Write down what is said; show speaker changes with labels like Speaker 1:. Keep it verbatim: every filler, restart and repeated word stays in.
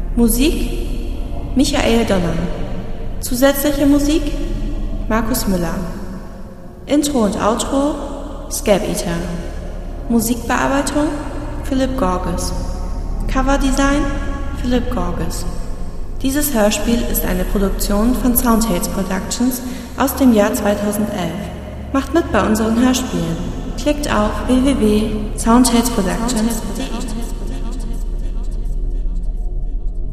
Speaker 1: Musik Michael Donner. Zusätzliche Musik Markus Müller. Intro und Outro Scab Eater. Musikbearbeitung Philipp Gorges. Coverdesign Philipp Gorges. Dieses Hörspiel ist eine Produktion von Soundtales Productions aus dem Jahr zweitausendelf. Macht mit bei unseren Hörspielen. Klickt auf w w w punkt soundtales productions punkt de.